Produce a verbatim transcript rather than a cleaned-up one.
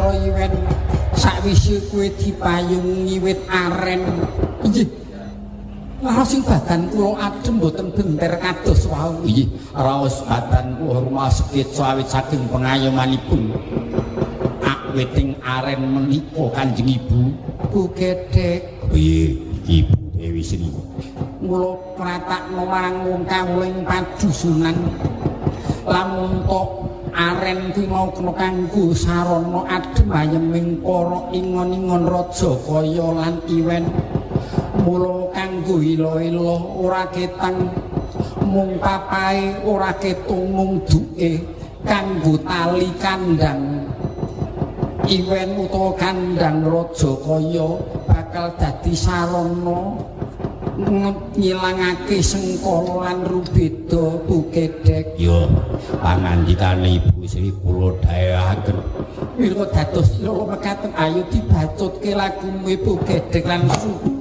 karo Iwen sakwise kowe dipayung ngiwit aren inggih lara sing badan kula adhem boten benter kados wau inggih raos badan kula rumah sekit sawit saking pengayomanipun akwiting aren menika Kanjeng Ibu Bu Gedhek piye Ibu Dewi Sri kula pratakno marang wong kawuling padusunan lamun tok aren ki mau kena kanggo sarana adhem ayeming para ingon-ingon raja kaya lan Iwen mula kanggo ila-ila ora ketang mung papahe ora ketung mung duke kanggo tali kandang Iwen utawa kandang raja kaya bakal dadi sarana ngilangake sengkala lan rubeda Bu Gedhek. Yo, pangandikane Ibu Sri kula dhayahaken. Mila dados loro mekaten ayo dibacutke lagu Bu Gedhek lan